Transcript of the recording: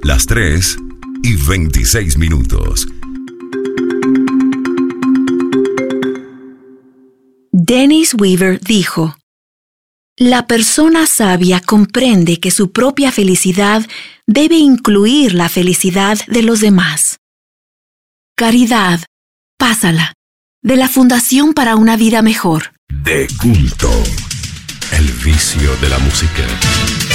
Las 3:26. Dennis Weaver dijo: la persona sabia comprende que su propia felicidad debe incluir la felicidad de los demás. Caridad, pásala, de la Fundación para una Vida Mejor. De culto, el vicio de la música.